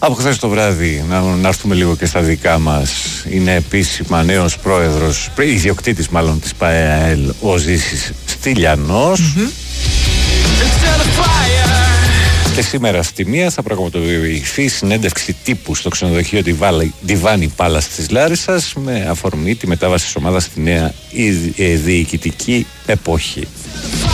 Από χθες το βράδυ, να έρθουμε λίγο και στα δικά μας, είναι επίσημα νέος πρόεδρος, ιδιοκτήτης μάλλον της ΠΑΕΑΕΛ, ο Ζήσης Στυλιανός. Και σήμερα στη 1 θα πραγματοποιηθεί συνέντευξη τύπου στο ξενοδοχείο Διβάνι Πάλας της Λάρισσας με αφορμή τη μετάβαση της ομάδας στη νέα διοικητική εποχή.